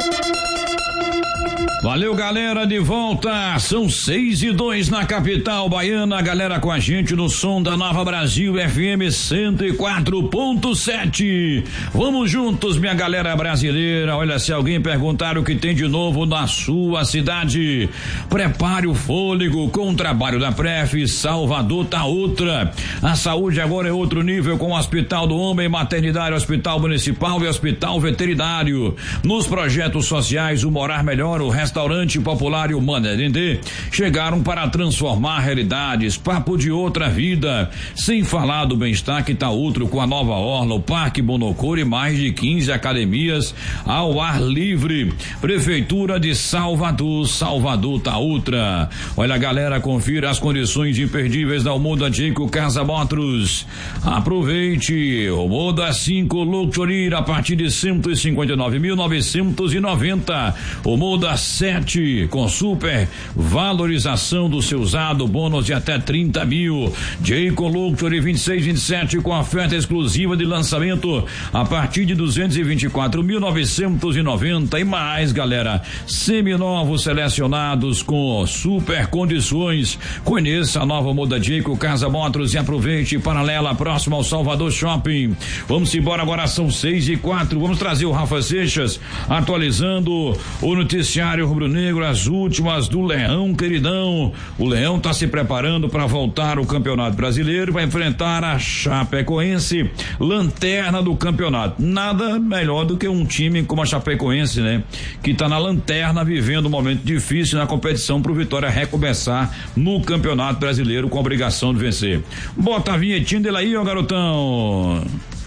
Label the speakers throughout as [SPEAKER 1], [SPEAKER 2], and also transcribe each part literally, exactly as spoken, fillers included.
[SPEAKER 1] Valeu, galera, de volta, são seis e dois na capital baiana, galera com a gente no som da Nova Brasil F M cento e quatro ponto sete. Vamos juntos, minha galera brasileira. Olha, se alguém perguntar o que tem de novo na sua cidade, prepare o fôlego com o trabalho da Pref. Salvador tá outra. A saúde agora é outro nível, com o Hospital do Homem, Maternidade, Hospital Municipal e Hospital Veterinário. Nos projetos sociais, o Morar Melhor, o Restaurante Popular e o Manedendê chegaram para transformar realidades. Papo de outra vida. Sem falar do bem-estar que tá outro, com a nova orla, o Parque Bonocor e mais de quinze academias ao ar livre. Prefeitura de Salvador, Salvador tá outra. Olha, galera, confira as condições imperdíveis da Moda Dico Casa Motors. Aproveite o Moda cinco Luxury a partir de cento e cinquenta e nove mil novecentos e noventa. O Moda sete com super valorização do seu usado, bônus de até trinta mil. Jayco Luxury vinte e seis, vinte e sete com oferta exclusiva de lançamento a partir de duzentos e vinte e quatro mil novecentos e noventa. E mais, galera, seminovos selecionados com super condições. Conheça a nova Moda Jayco Casa Motors e aproveite. Paralela, próximo ao Salvador Shopping. Vamos embora, agora são seis e quatro. Vamos trazer o Rafa Seixas atualizando o noticiário rubro-negro, as últimas do Leão, queridão. O Leão está se preparando para voltar ao Campeonato Brasileiro, vai enfrentar a Chapecoense, lanterna do campeonato. Nada melhor do que um time como a Chapecoense, né? Que está na lanterna, vivendo um momento difícil na competição, para o Vitória recomeçar no Campeonato Brasileiro com a obrigação de vencer. Bota a vinhetinha dele aí, ó, garotão.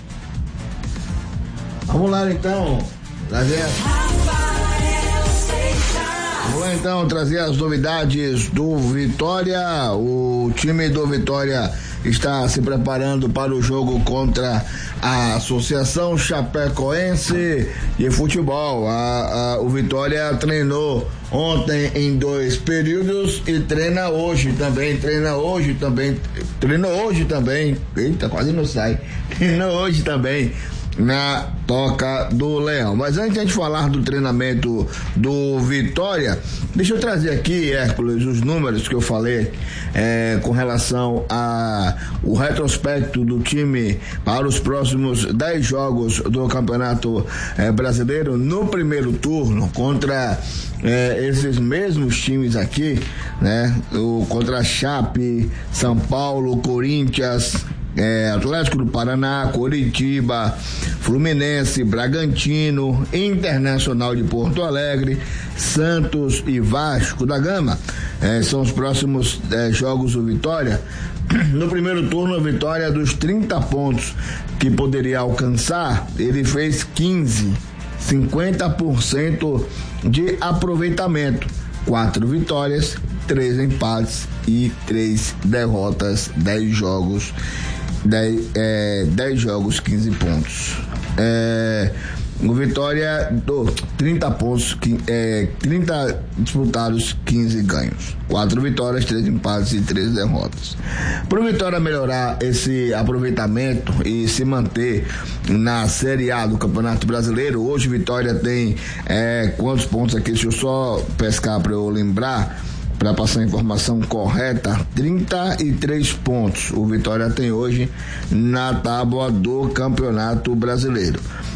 [SPEAKER 2] Vamos lá, então. Prazer. Vamos lá, então, trazer as novidades do Vitória. O time do Vitória está se preparando para o jogo contra a Associação Chapecoense de Futebol. A, a, o Vitória treinou ontem em dois períodos e treina hoje também, treina hoje também, treinou hoje também, eita, quase não sai, treinou hoje também na Toca do Leão. Mas antes de a gente falar do treinamento do Vitória, deixa eu trazer aqui, Hércules, os números que eu falei é, com relação a o retrospecto do time para os próximos dez jogos do Campeonato é, Brasileiro no primeiro turno contra é, esses mesmos times aqui, né? O, contra a Chape, São Paulo, Corinthians, É, Atlético do Paraná, Coritiba, Fluminense, Bragantino, Internacional de Porto Alegre, Santos e Vasco da Gama. É, são os próximos é, jogos do Vitória. No primeiro turno, a Vitória, dos trinta pontos que poderia alcançar, ele fez quinze, cinquenta por cento de aproveitamento. Quatro vitórias, três empates e três derrotas, dez jogos. dez, é, dez jogos, quinze pontos. É, o Vitória, do, trinta pontos, é, trinta disputados, quinze ganhos. quatro vitórias, três empates e três derrotas. Para o Vitória melhorar esse aproveitamento e se manter na Série A do Campeonato Brasileiro, hoje o Vitória tem é, quantos pontos aqui? Deixa eu só pescar para eu lembrar, para passar a informação correta. Trinta e três pontos o Vitória tem hoje na tábua do Campeonato Brasileiro.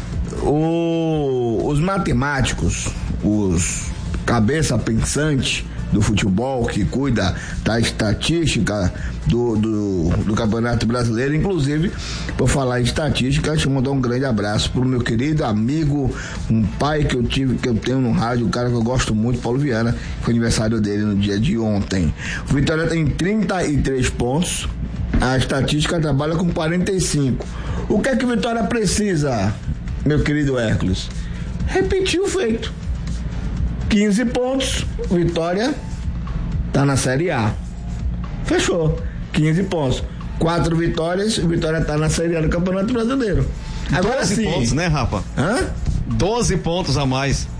[SPEAKER 2] O, os matemáticos, os cabeça pensante do futebol, que cuida da estatística do, do, do Campeonato Brasileiro, inclusive, por falar em estatística, deixa eu mandar um grande abraço pro meu querido amigo, um pai que eu tive, que eu tenho no rádio, um cara que eu gosto muito, Paulo Viana, que foi aniversário dele no dia de ontem. O Vitória tem trinta e três pontos, a estatística trabalha com quarenta e cinco. O que é que o Vitória precisa, meu querido Hércules? Repetir o feito. quinze pontos, Vitória tá na Série A. Fechou. quinze pontos. Quatro vitórias, Vitória tá na Série A do Campeonato Brasileiro. Agora sim.
[SPEAKER 3] doze pontos, né, Rafa?
[SPEAKER 2] Hã?
[SPEAKER 3] doze pontos a mais.